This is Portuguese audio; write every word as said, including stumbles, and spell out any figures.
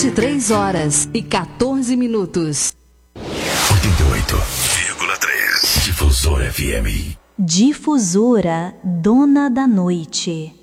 vinte e três horas e quatorze minutos. oitenta e oito vírgula três Difusora F M. Difusora, dona da noite.